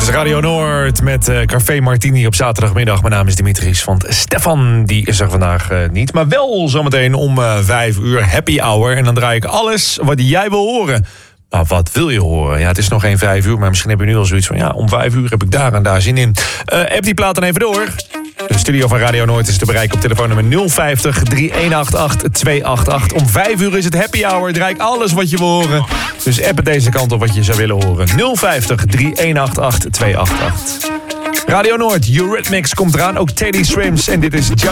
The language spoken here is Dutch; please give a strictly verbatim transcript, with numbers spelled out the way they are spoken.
is Radio Noord met uh, Café Martini op zaterdagmiddag. Mijn naam is Dimitris, want Stefan die is er vandaag uh, niet. Maar wel zometeen om uh, vijf uur happy hour. En dan draai ik alles wat jij wil horen. Maar wat wil je horen? Ja, het is nog geen vijf uur, maar misschien heb je nu al zoiets van... ja, om vijf uur heb ik daar en daar zin in. Uh, app die plaat dan even door. De studio van Radio Noord is te bereiken op telefoonnummer nul vijftig, drie een acht acht, twee acht acht. Om vijf uur is het happy hour. Draai ik alles wat je wil horen. Dus app het deze kant op wat je zou willen horen. nul vijftig, drie een acht acht, twee acht acht. Radio Noord, Eurythmics komt eraan. Ook Teddy Swims en dit is...